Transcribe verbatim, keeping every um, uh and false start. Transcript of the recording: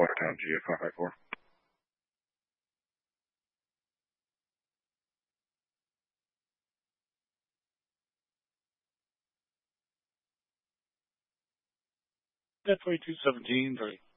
Watertown, G F five five four. That twenty-two seventeen, sorry.